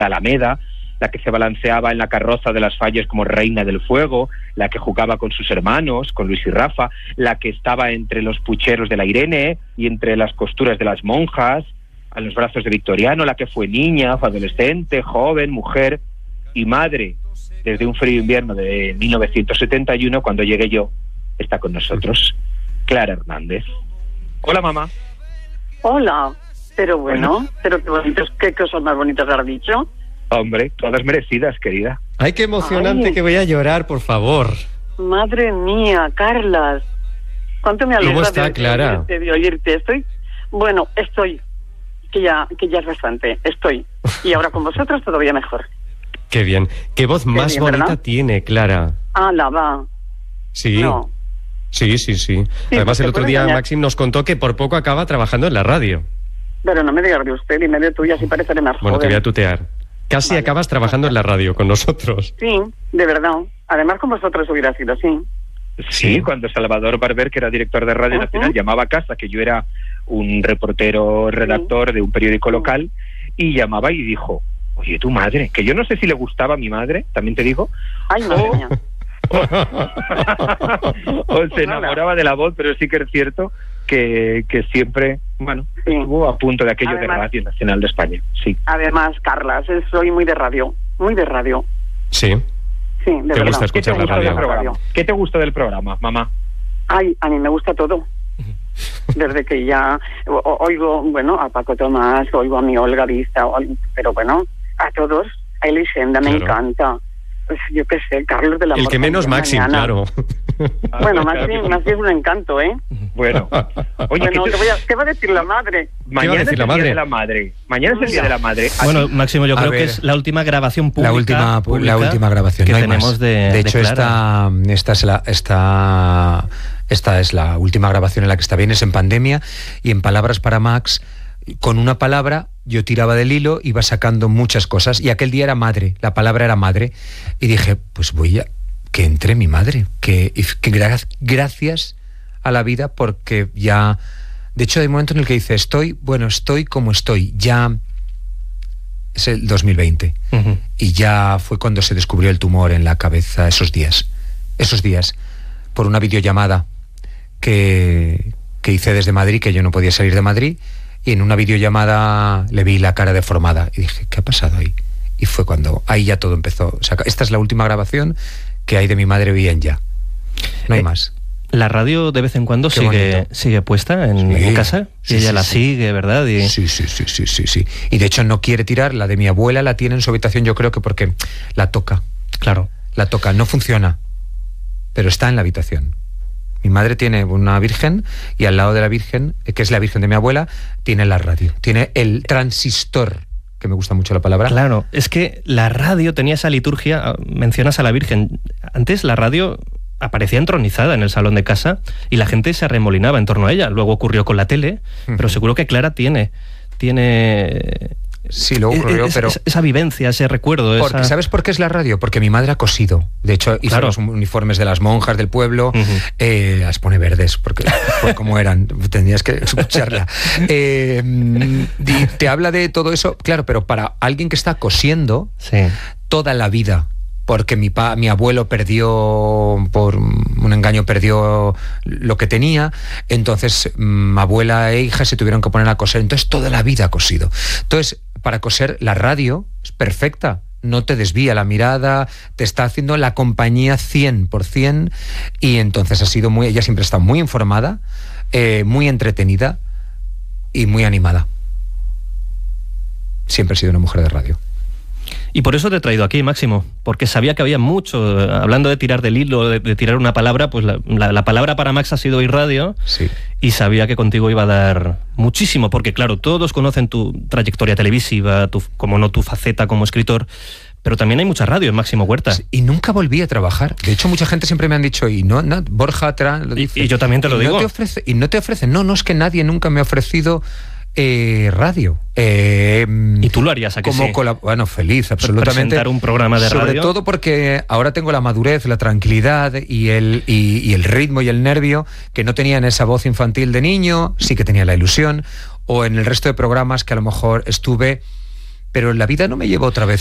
Alameda, la que se balanceaba en la carroza de las Falles como reina del fuego, la que jugaba con sus hermanos, con Luis y Rafa, la que estaba entre los pucheros de la Irene y entre las costuras de las monjas, a los brazos de Victoriano, la que fue niña, fue adolescente, joven, mujer y madre desde un frío invierno de 1971, cuando llegué yo. Está con nosotros Clara Hernández. Hola, mamá. Hola, pero bueno, pero qué bonitos, qué cosas más bonitas has dicho. Hombre, todas merecidas, querida. Ay, qué emocionante. Ay. Que voy a llorar, por favor. Madre mía, Carlas. ¿Cuánto me alegra ¿Cómo está, Clara? de oírte? Estoy, que ya es bastante, estoy. Y ahora con vosotros todavía mejor. Qué bien. Qué voz más bien, bonita ¿verdad? tiene, Clara. Ah, la va. Sí. No. Sí. Además, el otro día Maxim nos contó que por poco acaba trabajando en la radio. Pero no me digas de usted y me de tuya, así pareceré más Bueno, te joven. voy a tutear. Casi Vale. acabas trabajando en la radio con nosotros. Sí, de verdad. Además con vosotros hubiera sido así. Sí, cuando Salvador Barber, que era director de Radio Nacional, llamaba a casa, que yo era un reportero redactor de un periódico local, y llamaba y dijo: oye, tu madre, que yo no sé si le gustaba a mi madre, también te digo. Ay, madre mía. O se enamoraba de la voz, pero sí que es cierto que siempre, bueno, Sí. estuvo a punto de aquello Además, de Radio Nacional de España. Sí. Además, Carlas, soy muy de radio. Muy de radio. Sí. Sí, de ¿Te verdad. gusta escuchar la ¿Qué te gusta radio? del programa? ¿Qué te gusta del programa, mamá? Ay, a mí me gusta todo. Desde que ya oigo, bueno, a Paco Tomás, oigo a mi Olga Vista, pero bueno, a todos. A Elisenda me Claro. encanta. Pues yo qué sé, Carlos de la El que menos Maxim, mañana. claro. Bueno, Claro, Maxim es un encanto, ¿eh? Bueno, oye, Bueno, ¿qué va a decir la madre? mañana decir es la el madre? Día de la Madre. Mañana es el Día de la Madre. Bueno, Máximo, yo A creo ver, que es la última grabación pública. La última grabación, que no hay tenemos más. de hecho, Clara. esta es la última grabación en la que está bien, es en pandemia, y en Palabras para Max, con una palabra yo tiraba del hilo, iba sacando muchas cosas, y aquel día era madre, la palabra era madre, y dije, pues voy a que entre mi madre, gracias a la vida, porque ya, de hecho hay un momento en el que dice, estoy como estoy, ya es el 2020, Ujú. y ya fue cuando se descubrió el tumor en la cabeza, esos días, por una videollamada que hice desde Madrid, que yo no podía salir de Madrid, y en una videollamada le vi la cara deformada y dije, ¿qué ha pasado ahí? Y fue cuando ahí ya todo empezó. O sea, esta es la última grabación que hay de mi madre bien ya. No hay más. La radio de vez en cuando Qué sigue puesta en casa, Sí, y ella sí, la sí. sigue, ¿verdad? Y Sí. Y de hecho no quiere tirar, la de mi abuela la tiene en su habitación, yo creo que porque la toca. claro. La toca, no funciona, pero está en la habitación. Mi madre tiene una virgen y al lado de la virgen, que es la virgen de mi abuela, tiene la radio, tiene el transistor, que me gusta mucho la palabra. Claro, es que la radio tenía esa liturgia, mencionas a la Virgen. Antes la radio aparecía entronizada en el salón de casa y la gente se arremolinaba en torno a ella. Luego ocurrió con la tele, pero seguro que Clara tiene Sí, luego ocurrió, pero... esa vivencia, ese recuerdo. Porque, ¿sabes por qué es la radio? Porque mi madre ha cosido. De hecho, hizo Claro. los uniformes de las monjas del pueblo, las pone verdes, porque por cómo eran, tendrías que escucharla. Y te habla de todo eso, claro, pero para alguien que está cosiendo Sí. toda la vida, porque mi abuelo perdió, por un engaño, perdió lo que tenía, entonces abuela e hija se tuvieron que poner a coser, entonces toda la vida ha cosido. Entonces, para coser, la radio es perfecta, no te desvía la mirada, te está haciendo la compañía 100%, y entonces ella siempre está muy informada, muy entretenida y muy animada. Siempre ha sido una mujer de radio. Y por eso te he traído aquí, Máximo, porque sabía que había mucho, hablando de tirar del hilo, de tirar una palabra, pues la palabra para Max ha sido irradio, Sí. y sabía que contigo iba a dar muchísimo, porque claro, todos conocen tu trayectoria televisiva, como no tu faceta como escritor, pero también hay mucha radio en Máximo Huerta. Sí, y nunca volví a trabajar. De hecho, mucha gente siempre me han dicho, Borja lo dice, y yo también te lo digo. No te ofrecen. No, es que nadie nunca me ha ofrecido radio. Y tú lo harías, ¿a que sí? Bueno, feliz, absolutamente. Presentar un programa de radio. Sobre todo porque ahora tengo la madurez, la tranquilidad y el ritmo y el nervio que no tenía en esa voz infantil de niño, sí que tenía la ilusión, o en el resto de programas que a lo mejor estuve pero la vida no me llevó otra vez